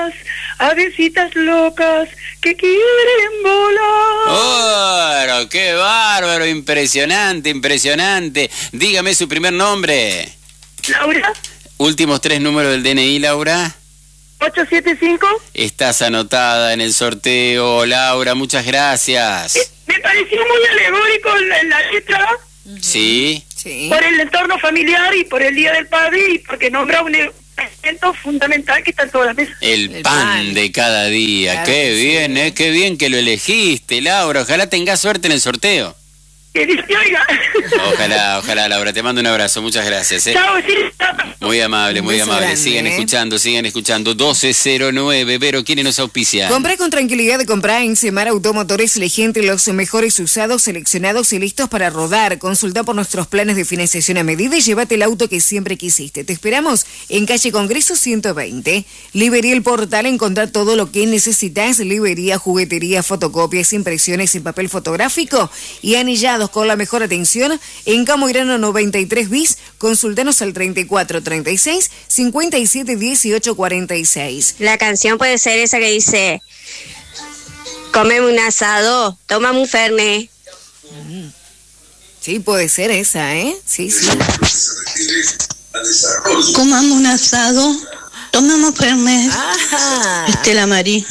avesitas locas que quieren volar. ¡Oh, qué bárbaro! Impresionante, impresionante. Dígame su primer nombre. Laura. Últimos 3 números del DNI, Laura. 875. Estás anotada en el sorteo, Laura. Muchas gracias. Me pareció muy alegórico la letra. Sí. Sí. Por el entorno familiar y por el Día del Padre y porque nombra un elemento fundamental que está en todas las mesas. El pan de cada día. Claro, Qué sí. bien, qué bien que lo elegiste, Laura. Ojalá tengas suerte en el sorteo. Que Dios te oiga. Ojalá, Laura. Te mando un abrazo. Muchas gracias. Chao, sí. Muy amable, Un muy beso amable. grande, Sigan escuchando. 1209. Vero, ¿quiénes nos auspician? Comprá con tranquilidad, comprá en Semar Automotores, elegí entre los mejores usados, seleccionados y listos para rodar. Consulta por nuestros planes de financiación a medida y llévate el auto que siempre quisiste. Te esperamos en calle Congreso 120. Librería El Portal, encontrar todo lo que necesitas. Librería, juguetería, fotocopias, impresiones en papel fotográfico y anillados con la mejor atención. En Camoirano 93 bis, consultanos al 3436 57 18 46. La canción puede ser esa que dice: comeme un asado, tómame un fernet. Sí, puede ser esa, ¿eh? Sí. Comamos un asado, tomamos fernet. Ajá. Estela Marí,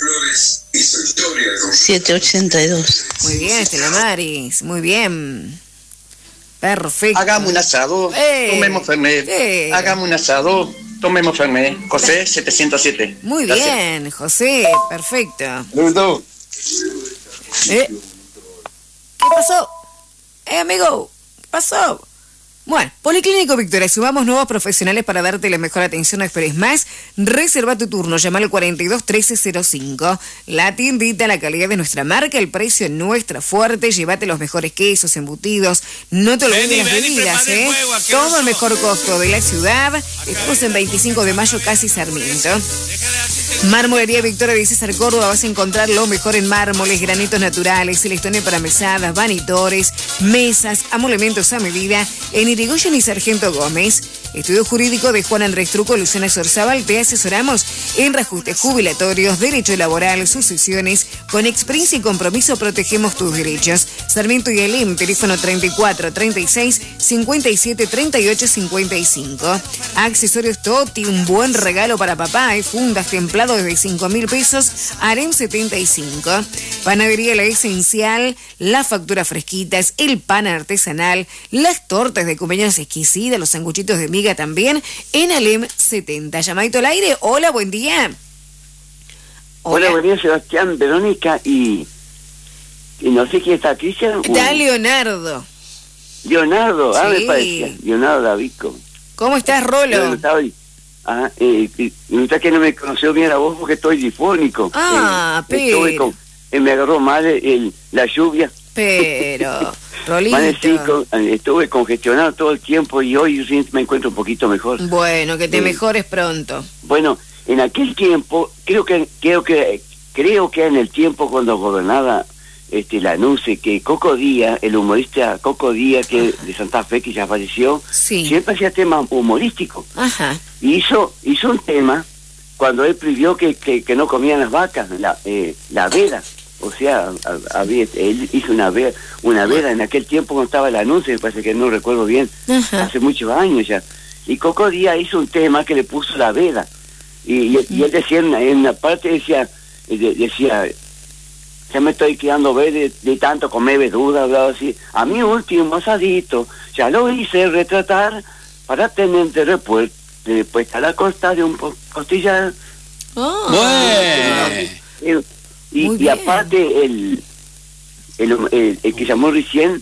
782. Muy bien, Estela Maris, muy bien. Perfecto. Hagamos un asado, tomemos fernet. Hagamos un asado, tomemos fernet. José, 707. Muy Gracias. bien, José, perfecto. Ludo. ¿Qué pasó? Amigo, ¿qué pasó? Bueno, Policlínico Victoria, sumamos nuevos profesionales para darte la mejor atención, no esperes más. Reserva tu turno, llama al 42 1305. La tiendita, la calidad de nuestra marca, el precio nuestra fuerte. Llévate los mejores quesos, embutidos. No te olvides de las bebidas, ¿eh? Todo el mejor costo de la ciudad. Estamos en 25 de mayo, casi Sarmiento. Marmolería Victoria de César Córdoba, vas a encontrar lo mejor en mármoles, granitos naturales, celestone para mesadas, vanitores, mesas, amolementos a medida, en Irigoyen y Sargento Gómez. Estudio jurídico de Juan Andrés Truco, Luciana Sorzábal, te asesoramos en reajustes jubilatorios, derecho laboral, sucesiones, con experiencia y compromiso protegemos tus derechos. Sarmiento y Elim, teléfono 34 36 57 38 55. Accesorios Toti, un buen regalo para papá, fundas templado desde 5.000 pesos, Harem 75. Panadería La Esencial, las facturas fresquitas, el pan artesanal, las tortas de cumpleaños exquisitas, los sanguchitos de miga también, en Alem 70. Llamadito al aire, hola, buen día. Hola, buen día, Sebastián, Verónica y no sé quién está, Cristian. Está Leonardo. Leonardo, Sí. Me parecía, Leonardo Davico. ¿Cómo estás, Rolo? Usted que no me conoció bien a vos porque estoy difónico. Pero... me agarró mal la lluvia. Pero, Rolito. Estuve congestionado todo el tiempo y hoy sí me encuentro un poquito mejor. Bueno, que te mejores pronto. Bueno, en aquel tiempo, creo que en el tiempo cuando gobernaba la NUCE, que Coco Díaz, el humorista Coco Díaz, que de Santa Fe, que ya falleció, siempre hacía temas humorísticos. Ajá. Hizo un tema cuando él prohibió que no comían las vacas, la veda. O sea, él hizo una veda en aquel tiempo cuando estaba el anuncio, me parece que no recuerdo bien, hace muchos años ya. Y Coco Díaz hizo un tema que le puso la veda. Y él decía, en una parte decía, ya me estoy quedando de tanto comer verdura, hablaba así. A mi último asadito, ya lo hice retratar para tener de repuesto, puesta a la costa de un costillar. Y aparte el que llamó recién,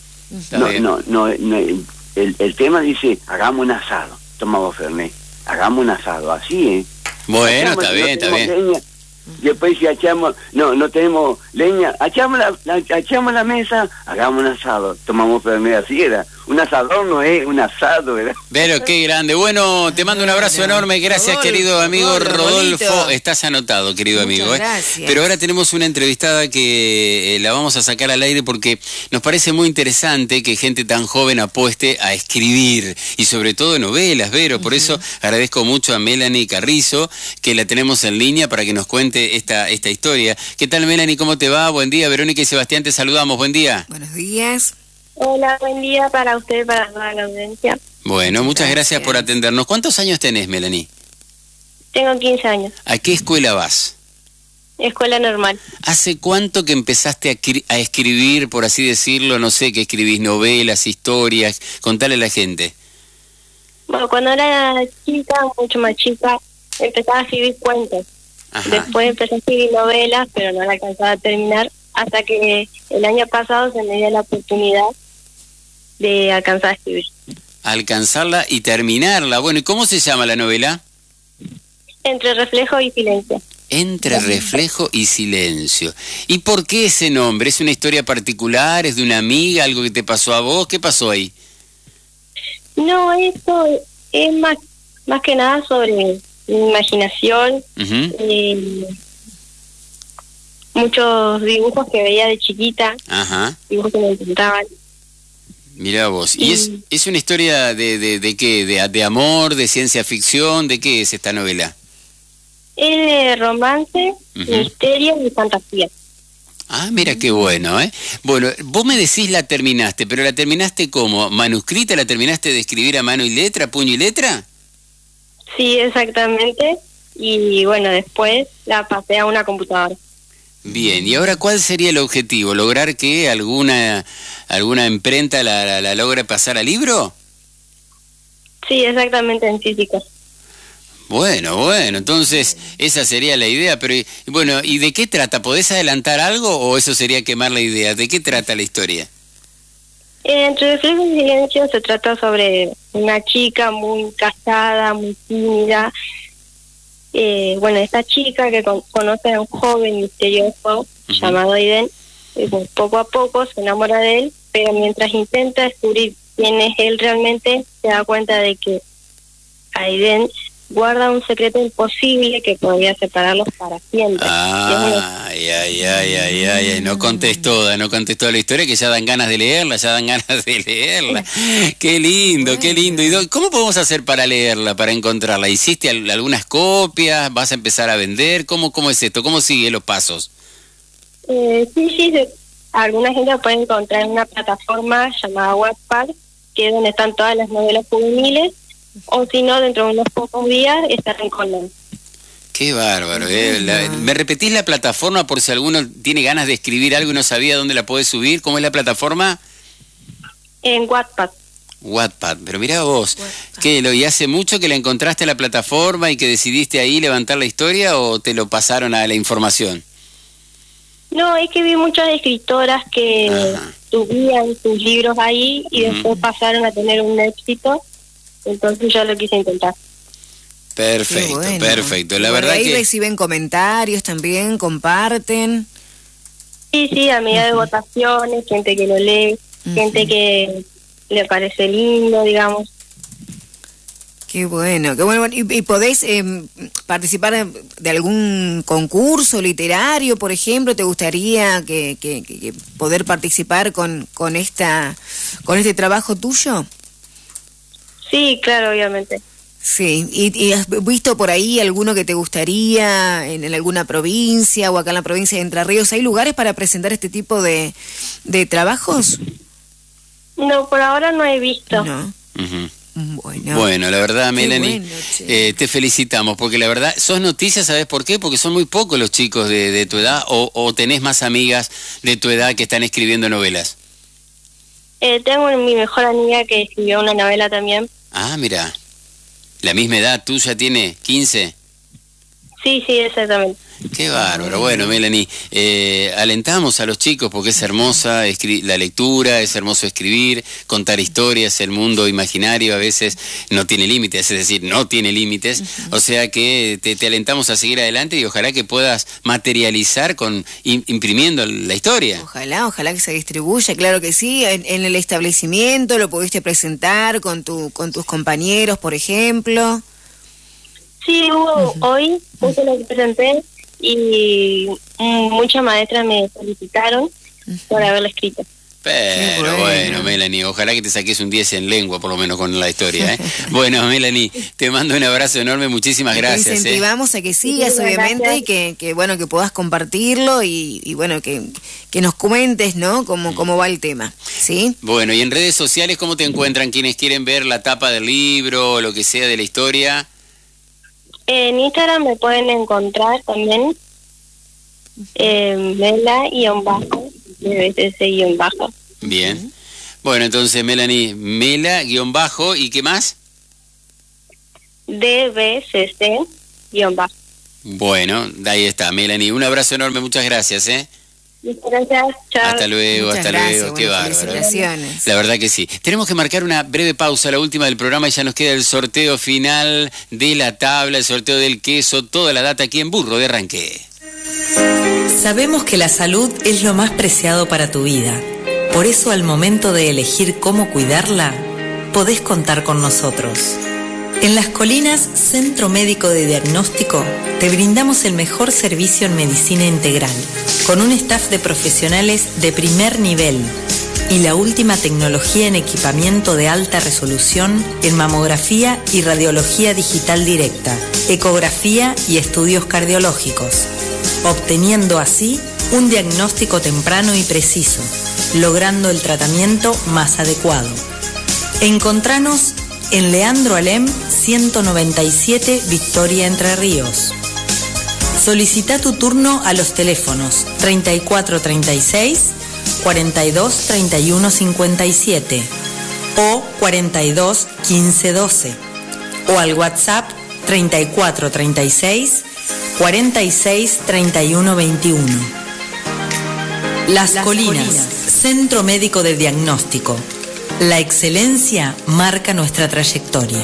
el tema dice, hagamos un asado, tomamos fernet, hagamos un asado, así, Bueno, está bien. Leña. Después si no tenemos leña, echamos la mesa, hagamos un asado, tomamos fernet, así era. un asador no es un asado, ¿verdad? Pero qué grande. Bueno, te mando un abrazo enorme. Gracias, Rodolfo, querido amigo Rodolfo. Rodolfo. Estás anotado, querido Muchas amigo. gracias. Pero ahora tenemos una entrevistada que la vamos a sacar al aire porque nos parece muy interesante que gente tan joven apueste a escribir y sobre todo novelas, Vero. Por eso agradezco mucho a Melanie Carrizo, que la tenemos en línea para que nos cuente esta historia. ¿Qué tal, Melanie? ¿Cómo te va? Buen día. Verónica y Sebastián, te saludamos. Buen día. Buenos días. Hola, buen día para usted, para toda la audiencia. Bueno, muchas gracias por atendernos. ¿Cuántos años tenés, Melanie? Tengo 15 años, ¿A qué escuela vas? escuela normal. ¿Hace cuánto que empezaste a escribir, por así decirlo? No sé, que escribís novelas, historias. Contale a la gente. Bueno, cuando era chica, mucho más chica, empezaba a escribir cuentos. Ajá. Después empecé a escribir novelas, pero no la alcanzaba a terminar, hasta que el año pasado se me dio la oportunidad de alcanzar a escribir. Alcanzarla y terminarla. Bueno, ¿y cómo se llama la novela? Entre reflejo y silencio. Entre reflejo y silencio. ¿Y por qué ese nombre? ¿Es una historia particular? ¿Es de una amiga? ¿Algo que te pasó a vos? ¿Qué pasó ahí? No, esto es más que nada sobre mi imaginación, muchos dibujos que veía de chiquita, Ajá. dibujos que me encantaban. Mirá vos. ¿Y es una historia de qué? ¿De amor, de ciencia ficción? ¿De qué es esta novela? Es de romance, misterio y fantasía. Ah, mira qué bueno, ¿eh? Bueno, vos me decís la terminaste, pero ¿la terminaste cómo? ¿Manuscrita? ¿La terminaste de escribir a mano y letra, puño y letra? Sí, exactamente. Y bueno, después la pasé a una computadora. Bien, ¿y ahora cuál sería el objetivo? ¿Lograr que alguna imprenta la logre pasar al libro? Sí, exactamente, en física. Bueno, entonces esa sería la idea, pero bueno, ¿y de qué trata? ¿Podés adelantar algo o eso sería quemar la idea? ¿De qué trata la historia? Entre reflejo y silencio se trata sobre una chica muy casada, muy tímida. Bueno, esta chica que conoce a un joven misterioso llamado Aiden, pues, poco a poco se enamora de él, pero mientras intenta descubrir quién es él realmente, se da cuenta de que Aiden guarda un secreto imposible que podría separarlos para siempre. Ay, no contés toda la historia, que ya dan ganas de leerla, Qué lindo, qué lindo. ¿Y cómo podemos hacer para leerla, para encontrarla? ¿Hiciste algunas copias? ¿Vas a empezar a vender? ¿Cómo es esto? ¿Cómo sigue los pasos? Sí, alguna gente la puede encontrar en una plataforma llamada Wattpad, que es donde están todas las novelas juveniles, o si no, dentro de unos pocos días estará en Colón. Qué bárbaro, ¿Me repetís la plataforma por si alguno tiene ganas de escribir algo y no sabía dónde la puede subir? ¿Cómo es la plataforma? En Wattpad. Wattpad, pero mirá vos, ¿y hace mucho que la encontraste en la plataforma y que decidiste ahí levantar la historia o te lo pasaron a la información? No, es que vi muchas escritoras que subían sus libros ahí y después pasaron a tener un éxito. Entonces yo lo quise intentar. Perfecto, bueno. Perfecto. La Bueno, verdad ahí que reciben comentarios también, comparten. Sí, a medida de votaciones, gente que lo lee, gente que le parece lindo, digamos. Qué bueno, qué bueno. ¿Y podés participar de algún concurso literario, por ejemplo? ¿Te gustaría que poder participar con este trabajo tuyo? Sí, claro, obviamente. Sí, ¿y has visto por ahí alguno que te gustaría en alguna provincia o acá en la provincia de Entre Ríos? ¿Hay lugares para presentar este tipo de trabajos? No, por ahora no he visto. No. Bueno, la verdad, Melanie, bueno, te felicitamos, porque la verdad, sos noticia, ¿sabés por qué? Porque son muy pocos los chicos de tu edad, o tenés más amigas de tu edad que están escribiendo novelas. Tengo mi mejor amiga que escribió una novela también. Ah, mira, la misma edad, ¿tuya tiene 15? Sí, exactamente. Qué bárbaro. Bueno, Melanie, alentamos a los chicos porque es hermosa la lectura, es hermoso escribir, contar historias, el mundo imaginario a veces no tiene límites, es decir, no tiene límites, o sea que te alentamos a seguir adelante y ojalá que puedas materializar imprimiendo la historia. Ojalá que se distribuya, claro que sí, en el establecimiento lo pudiste presentar con tus compañeros, por ejemplo. Sí, hoy justo lo presenté y muchas maestras me felicitaron por haberlo escrito. Pero bueno, Melanie, ojalá que te saques un 10 en lengua, por lo menos con la historia, ¿eh? Bueno, Melanie, te mando un abrazo enorme, muchísimas gracias. Te incentivamos a que sigas, obviamente, y que puedas compartirlo y bueno, que nos comentes, ¿no? Cómo va el tema, ¿sí? Bueno, y en redes sociales, ¿cómo te encuentran quienes quieren ver la tapa del libro o lo que sea de la historia? En Instagram me pueden encontrar también Mela_DBCC_. Bien. Bueno, entonces, Melanie, Mela_ ¿y qué más? DBCC_. Bueno, ahí está, Melanie. Un abrazo enorme, muchas gracias, ¿eh? Muchas gracias, chao. Hasta luego, qué bárbaro. La verdad que sí. Tenemos que marcar una breve pausa, la última del programa, y ya nos queda el sorteo final de la tabla, el sorteo del queso, toda la data aquí en Burro de Arranque. Sabemos que la salud es lo más preciado para tu vida. Por eso, al momento de elegir cómo cuidarla, podés contar con nosotros. En Las Colinas, Centro Médico de Diagnóstico, te brindamos el mejor servicio en medicina integral, con un staff de profesionales de primer nivel y la última tecnología en equipamiento de alta resolución en mamografía y radiología digital directa, ecografía y estudios cardiológicos, obteniendo así un diagnóstico temprano y preciso, logrando el tratamiento más adecuado. Encontranos en Leandro Alem 197, Victoria, Entre Ríos. Solicita tu turno a los teléfonos 3436 42 31 57 o 42 15 12 o al WhatsApp 3436 46 31 21. Las Colinas, Centro Médico de Diagnóstico. La excelencia marca nuestra trayectoria.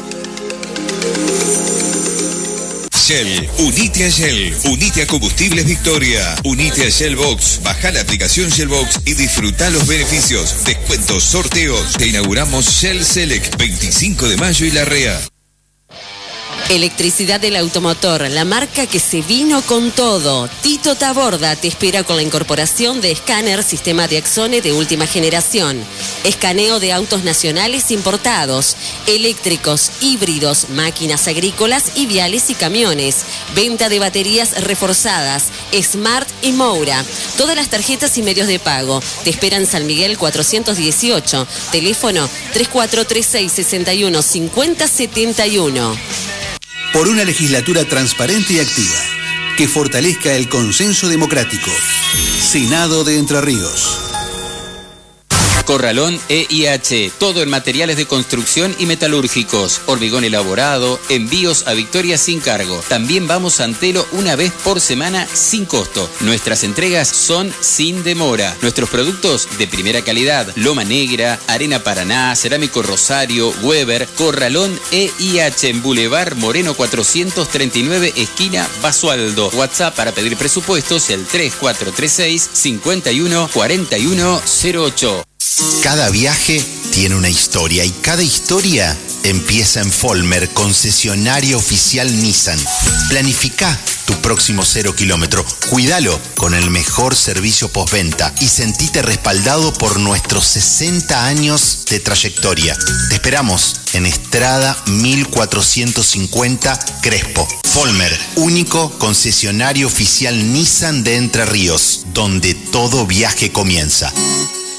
Shell, unite a Shell, unite a Combustibles Victoria, unite a Shell Box, baja la aplicación Shell Box y disfruta los beneficios, descuentos, sorteos. Te inauguramos Shell Select, 25 de mayo y Larrea. Electricidad del Automotor, la marca que se vino con todo. Tito Taborda te espera con la incorporación de escáner sistema de Axone de última generación. Escaneo de autos nacionales importados, eléctricos, híbridos, máquinas agrícolas y viales y camiones. Venta de baterías reforzadas, Smart y Moura. Todas las tarjetas y medios de pago. Te esperan San Miguel 418. Teléfono 3436 61 50 71. Por una legislatura transparente y activa, que fortalezca el consenso democrático. Senado de Entre Ríos. Corralón EIH, todo en materiales de construcción y metalúrgicos, hormigón elaborado, envíos a Victoria sin cargo. También vamos a Antelo una vez por semana sin costo. Nuestras entregas son sin demora. Nuestros productos de primera calidad, Loma Negra, Arena Paraná, Cerámico Rosario, Weber. Corralón EIH en Boulevard Moreno 439, esquina Basualdo. WhatsApp para pedir presupuestos, el 3436 51 41 08. Cada viaje tiene una historia y cada historia empieza en Folmer, concesionario oficial Nissan. Planifica tu próximo 0 kilómetro, cuídalo con el mejor servicio postventa y sentite respaldado por nuestros 60 años de trayectoria. Te esperamos en Estrada 1450 Crespo. Folmer, único concesionario oficial Nissan de Entre Ríos, donde todo viaje comienza.